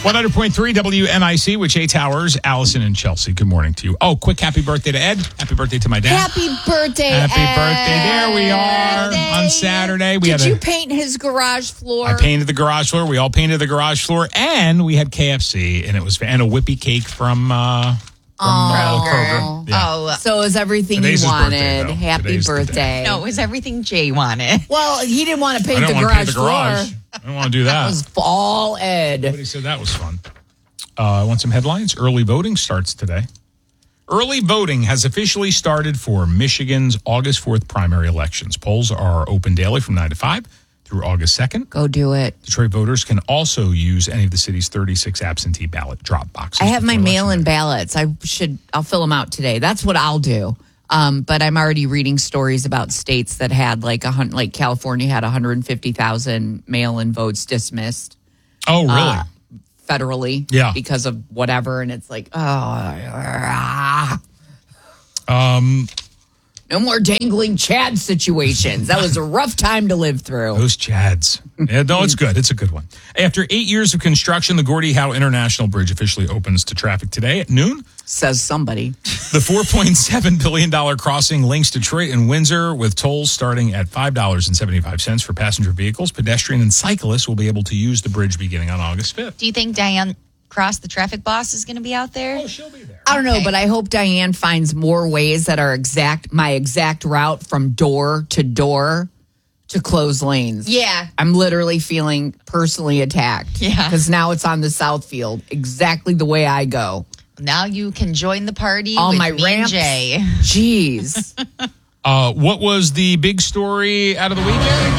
100.3 WNIC with Jay Towers, Allison, and Chelsea. Good morning to you. Oh, quick happy birthday to Ed. Happy birthday to my dad. Happy birthday, Happy Ed. birthday. There we are on Saturday. Did you paint his garage floor? I painted the garage floor. We all painted the garage floor. And we had KFC, and a whippy cake from Kroger. Yeah. Oh, so is everything Today's he his wanted. birthday, though. Happy Today's the day. birthday. no, it was everything Jay wanted. Well, he didn't want to I paint don't the want to paint garage the garage. floor. I don't want to do that. That was all Ed. Somebody said that was fun. I want some headlines. Early voting starts today. Early voting has officially started for Michigan's August 4th primary elections. Polls are open daily from 9 to 5 through August 2nd. Go do it. Detroit voters can also use any of the city's 36 absentee ballot drop boxes. I have my before mail-in election day. ballots. I'll fill them out today. That's what I'll do. But I'm already reading stories about states that had like California had 150,000 mail-in votes dismissed Oh, really? federally, Yeah. because of whatever, and it's like, no more dangling Chad situations. That was a rough time to live through. Those Chads. Yeah, no, it's good. It's a good one. After 8 years of construction, the Gordie Howe International Bridge officially opens to traffic today at noon. Says somebody. The $4.7 billion crossing links Detroit and Windsor with tolls starting at $5.75 for passenger vehicles. Pedestrian and cyclists will be able to use the bridge beginning on August 5th. Do you think Diane Cross, the traffic boss, is going to be out there? Oh, she'll be there. I don't know, Okay. but I hope Diane finds more ways that are my exact route from door to close lanes. Yeah. I'm literally feeling personally attacked. Yeah. Because now it's on the South Field, exactly the way I go. Now you can join the party All with my me ramps. and Jay. Jeez. What was the big story out of the weekend?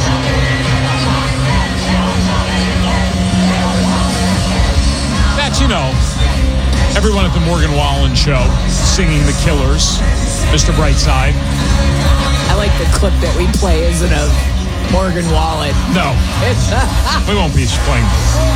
That's, everyone at the Morgan Wallen show singing The Killers, Mr. Brightside. I like the clip that we play, isn't of Morgan Wallen. No, we won't be playing.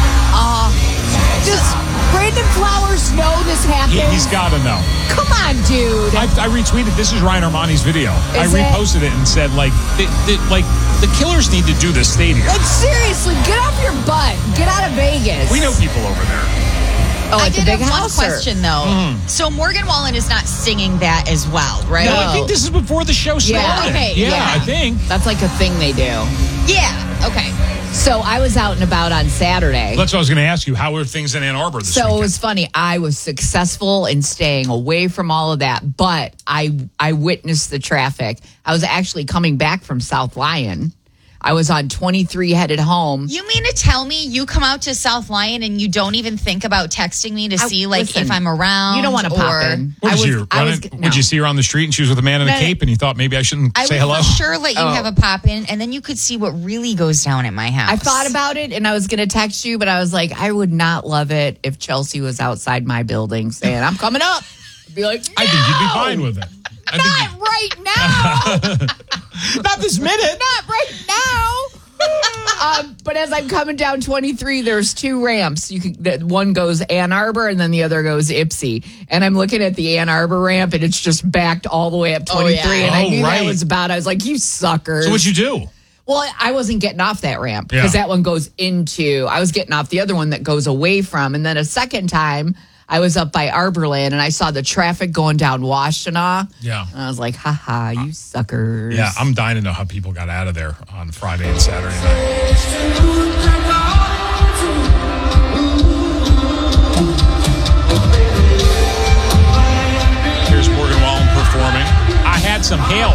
Does Brandon Flowers know this happened? He's got to know. Come on, dude. I retweeted. This is Ryan Armani's video. I Is it? reposted it and said, the Killers need to do this stadium. Like, seriously, get off your butt. Get out of Vegas. We know people over there. Oh, I at the did big have one house, or- question, though. So Morgan Wallen is not singing that as well, right? No, I think this is before the show started. Yeah. Okay, Yeah, yeah. I think. That's like a thing they do. Yeah, okay. So I was out and about on Saturday. That's what I was going to ask you. How were things in Ann Arbor this So weekend? it was funny. I was successful in staying away from all of that, but I witnessed the traffic. I was actually coming back from South Lyon. I was on 23 headed home. You mean to tell me you come out to South Lyon and you don't even think about texting me to see listen, if I'm around? You don't want to pop or- in. What was you running? Would you see her on the street and she was with a man in a No. cape and you thought maybe I shouldn't I say would hello? for sure let you have a pop in, and then you could see what really goes down at my house. I thought about it and I was going to text you, but I was like, I would not love it if Chelsea was outside my building saying, I'm coming up. I'd be like, I think you'd be "No, fine with it. Not right now. Not this minute. Not right now. But as I'm coming down 23, there's two ramps. One goes Ann Arbor and then the other goes Ipsy. And I'm looking at the Ann Arbor ramp and it's just backed all the way up 23. yeah. And I Oh, knew right. that was about. I was like, you suckers. So what'd you do? Well, I wasn't getting off that ramp because Yeah. that one goes into. I was getting off the other one that goes away from. And then a second time, I was up by Arborland and I saw the traffic going down Washtenaw. Yeah. And I was like, haha, you suckers. Yeah, I'm dying to know how people got out of there on Friday and Saturday night. Here's Morgan Wallen performing. I had some help.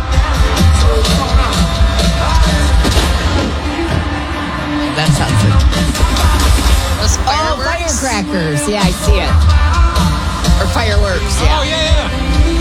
That sounds good. Those Oh, fireworks. firecrackers. Yeah, I see it. Or fireworks. Yeah. Oh, yeah.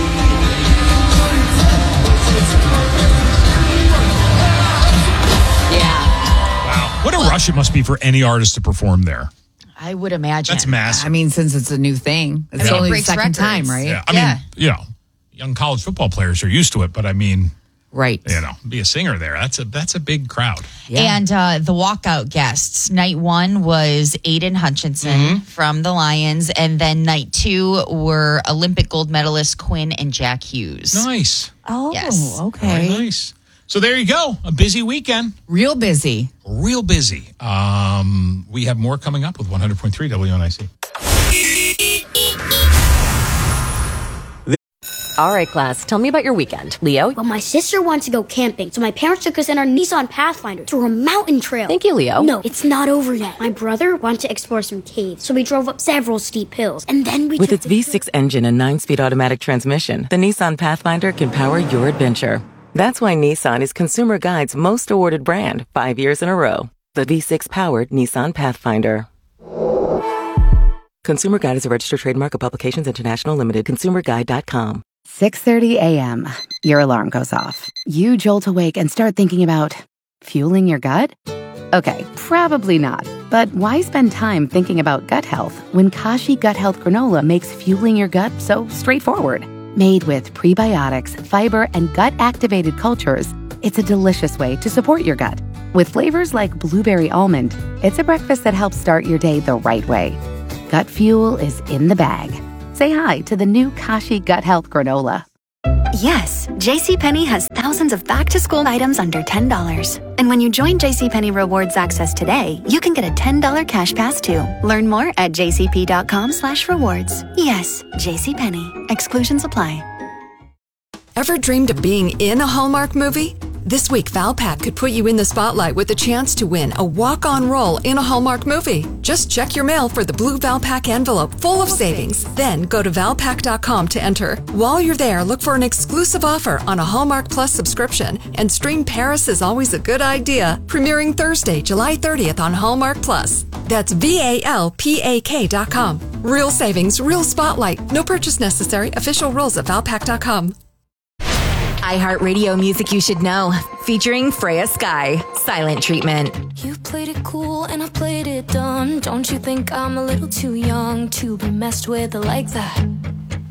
Yeah. Wow. What a rush it must be for any artist to perform there. I would imagine. That's massive. I mean, since it's a new thing, it's mean, it only the breaks second records. time, right? Yeah. I Yeah. mean, young college football players are used to it, but I mean, Right. be a singer there. That's a big crowd. Yeah. And the walkout guests. Night one was Aiden Hutchinson from the Lions, and then night two were Olympic gold medalist Quinn and Jack Hughes. Nice. Oh, Yes. okay. Very nice. So there you go. A busy weekend. Real busy. Real busy. We have more coming up with 100.3 WNIC. All right, class, tell me about your weekend. Leo? Well, my sister wants to go camping, so my parents took us in our Nissan Pathfinder through a mountain trail. Thank you, Leo. No, it's not over yet. My brother wanted to explore some caves, so we drove up several steep hills, and then we With took its V6 engine and 9-speed automatic transmission, the Nissan Pathfinder can power your adventure. That's why Nissan is Consumer Guide's most awarded brand 5 years in a row. The V6-powered Nissan Pathfinder. Consumer Guide is a registered trademark of Publications International Limited. ConsumerGuide.com. 6:30 a.m. Your alarm goes off. You jolt awake and start thinking about fueling your gut? Okay, probably not. But why spend time thinking about gut health when Kashi Gut Health Granola makes fueling your gut so straightforward? Made with prebiotics, fiber, and gut-activated cultures, it's a delicious way to support your gut. With flavors like blueberry almond, it's a breakfast that helps start your day the right way. Gut fuel is in the bag. Say hi to the new Kashi Gut Health Granola. Yes, JCPenney has thousands of back-to-school items under $10. And when you join JCPenney Rewards Access today, you can get a $10 cash pass too. Learn more at jcp.com/rewards. Yes, JCPenney. Exclusions apply. Ever dreamed of being in a Hallmark movie? This week, Valpak could put you in the spotlight with a chance to win a walk-on role in a Hallmark movie. Just check your mail for the blue Valpak envelope full of savings. Then go to Valpak.com to enter. While you're there, look for an exclusive offer on a Hallmark Plus subscription and stream Paris is Always a Good Idea, premiering Thursday, July 30th on Hallmark Plus. That's VALPAK.com. Real savings, real spotlight. No purchase necessary. Official rules at Valpak.com. iHeartRadio music you should know. Featuring Freya Sky, Silent Treatment. You played it cool and I played it dumb. Don't you think I'm a little too young to be messed with like that?